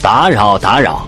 打扰打扰。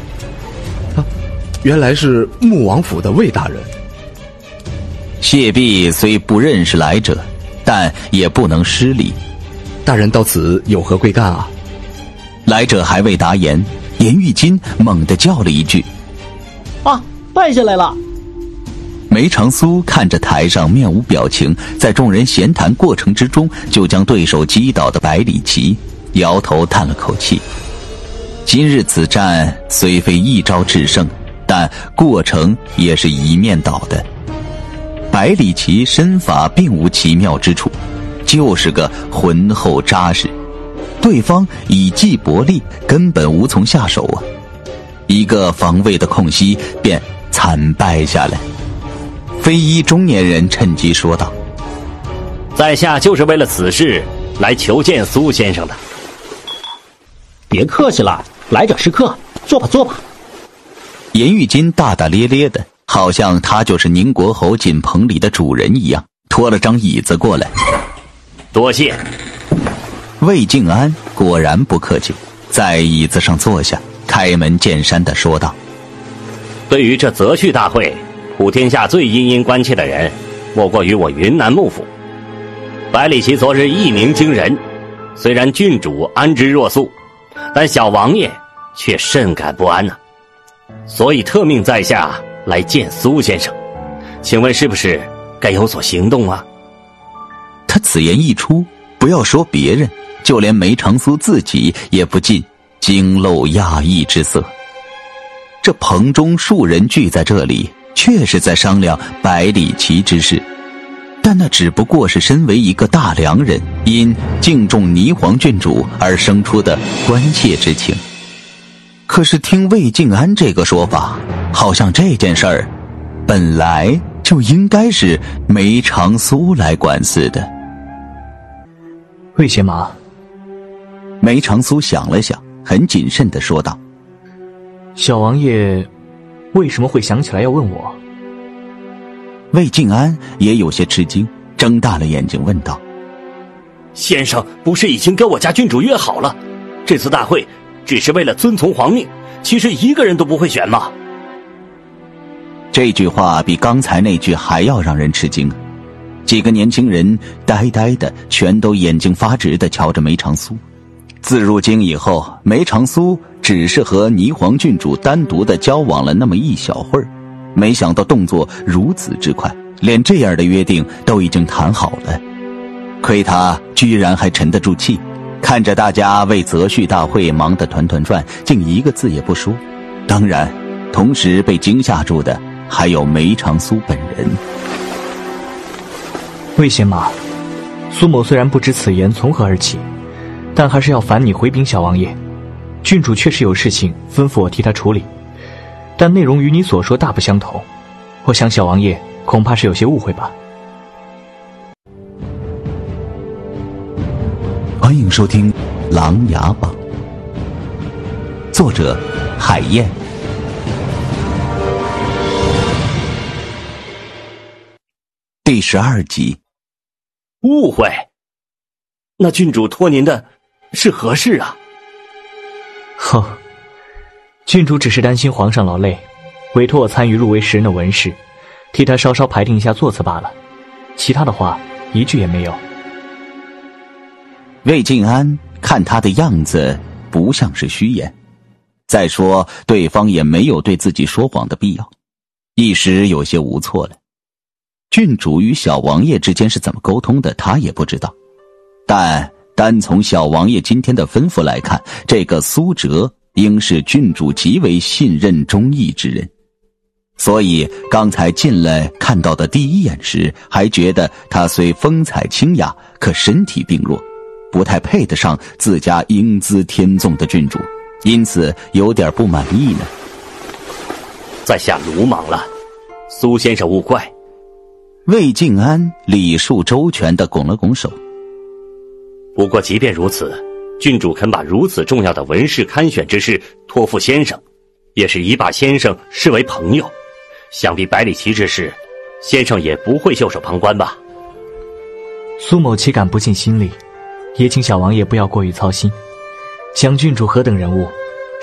原来是穆王府的魏大人。 谢弼虽不认识来者，但也不能失礼。 大人到此有何贵干啊？ 来者还未答言，颜玉金猛地叫了一句： 啊，败下来了！ 梅长苏看着台上面无表情，在众人闲谈过程之中就将对手击倒的百里奇，摇头叹了口气。今日此战虽非一招制胜，但过程也是一面倒的。百里奇身法并无奇妙之处，就是个浑厚扎实，对方以技薄利，根本无从下手啊！一个防卫的空隙，便惨败下来。非裔中年人趁机说道： 在下就是为了此事来求见苏先生的。 别客气了，来者是客，坐吧坐吧。 颜玉金大大咧咧的，好像他就是宁国侯锦棚里的主人一样，拖了张椅子过来。 多谢。 魏晋安果然不客气，在椅子上坐下，开门见山地说道： 对于这择婿大会，普天下最殷殷关切的人，莫过于我云南幕府。百里奇昨日一鸣惊人，虽然郡主安之若素，但小王爷却甚感不安所以特命在下来见苏先生，请问是不是该有所行动啊？ 他此言一出，不要说别人，就连梅长苏自己也不禁惊露讶异之色。这棚中数人聚在这里，确实在商量百里奇之事，但那只不过是身为一个大梁人，因敬重霓凰郡主而生出的关切之情。可是听魏晋安这个说法，好像这件事儿本来就应该是梅长苏来管似的。 魏贤马， 梅长苏想了想，很谨慎地说道： 小王爷为什么会想起来要问我？ 魏晋安也有些吃惊，睁大了眼睛问道： 先生不是已经跟我家郡主约好了，这次大会只是为了遵从皇命，其实一个人都不会选吗？ 这句话比刚才那句还要让人吃惊。几个年轻人呆呆的，全都眼睛发直的瞧着梅长苏。自入京以后，梅长苏只是和霓凰郡主单独的交往了那么一小会儿，没想到动作如此之快，连这样的约定都已经谈好了。亏他居然还沉得住气，看着大家为择婿大会忙得团团转，竟一个字也不说。当然，同时被惊吓住的还有梅长苏本人。 魏贤马，苏某虽然不知此言从何而起，但还是要烦你回禀小王爷，郡主确实有事情吩咐我替他处理，但内容与你所说大不相同，我想小王爷恐怕是有些误会吧。 欢迎收听《琅琊榜》，作者海燕，第12集。 误会？那郡主托您的是何事啊？ 郡主只是担心皇上劳累，委托我参与入围10人的文事，替他稍稍排定一下座次罢了，其他的话一句也没有。 魏晋安看他的样子不像是虚言，再说对方也没有对自己说谎的必要，一时有些无措了。郡主与小王爷之间是怎么沟通的，他也不知道，但单从小王爷今天的吩咐来看，这个苏哲应是郡主极为信任忠义之人，所以刚才进来看到的第一眼时，还觉得他虽风采清雅，可身体病弱，不太配得上自家英姿天纵的郡主，因此有点不满意呢。 在下鲁莽了，苏先生勿怪。 魏晋安礼数周全地拱了拱手。 不过即便如此，郡主肯把如此重要的文事刊选之事托付先生，也是已把先生视为朋友，想必百里奇之事，先生也不会袖手旁观吧？ 苏某岂敢不尽心力，也请小王爷不要过于操心。想郡主何等人物，